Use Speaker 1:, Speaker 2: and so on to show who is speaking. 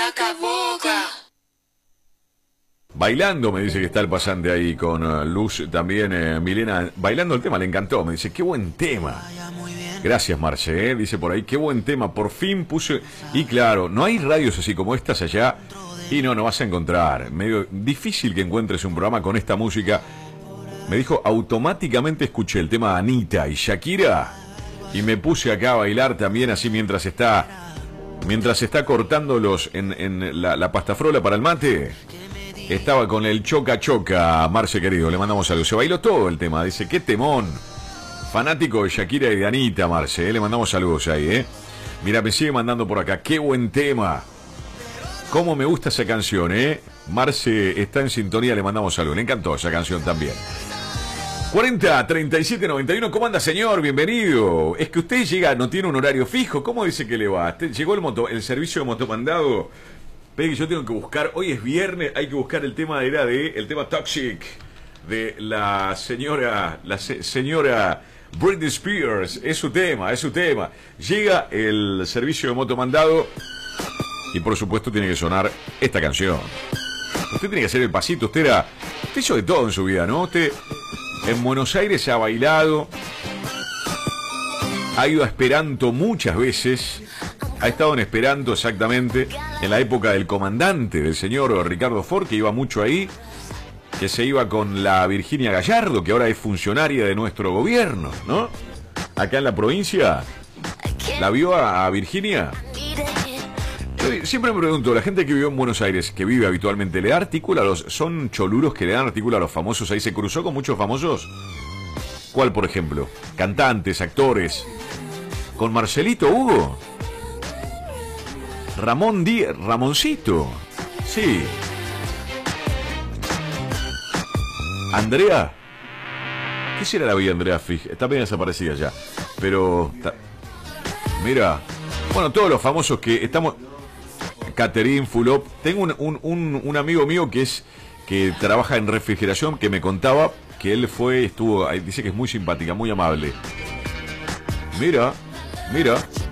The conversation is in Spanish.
Speaker 1: boca a boca.
Speaker 2: Bailando, me dice que está el pasante ahí con Luz también, Milena, bailando el tema, le encantó, me dice, qué buen tema. Gracias, Marce, dice por ahí, qué buen tema, por fin puse... Y claro, no hay radios así como estas allá, y no vas a encontrar, medio difícil que encuentres un programa con esta música. Me dijo, automáticamente escuché el tema de Anita y Shakira, y me puse acá a bailar también así mientras está cortándolos en la pastafrola para el mate. Estaba con el choca choca, Marce querido, le mandamos saludos. Se bailó todo el tema, dice, qué temón. Fanático de Shakira y de Anita, Marce, le mandamos saludos ahí, Mira, me sigue mandando por acá, qué buen tema. Cómo me gusta esa canción, Marce está en sintonía, le mandamos saludos. Le encantó esa canción también. 40 37 91, ¿cómo anda, señor? Bienvenido. Es que usted llega, no tiene un horario fijo, ¿cómo dice que le va? Llegó el servicio de motomandado. Pero yo tengo que buscar, hoy es viernes, hay que buscar el tema el tema Toxic de la señora Britney Spears. Es su tema. Llega el servicio de motomandado y por supuesto tiene que sonar esta canción. Usted tiene que hacer el pasito, usted hizo de todo en su vida, ¿no? Usted en Buenos Aires se ha bailado, ha ido a Esperanto muchas veces. Ha estado en Esperanto exactamente en la época del comandante, del señor Ricardo Ford, que iba mucho ahí, que se iba con la Virginia Gallardo, que ahora es funcionaria de nuestro gobierno, ¿no? Acá en la provincia, ¿la vio a Virginia? Yo siempre me pregunto, la gente que vive en Buenos Aires, que vive habitualmente, ¿le da artículo a los... ¿Son choluros que le dan artículo a los famosos? Ahí se cruzó con muchos famosos. ¿Cuál, por ejemplo? Cantantes, actores. ¿Con Marcelito Hugo? Ramón Díaz, Ramoncito, sí. Andrea, ¿qué será la vida Andrea Fij? Está bien desaparecida ya, pero mira, bueno, todos los famosos que estamos, Caterín, Fulop. Tengo un amigo mío que trabaja en refrigeración, que me contaba que él estuvo, dice que es muy simpática, muy amable. Mira.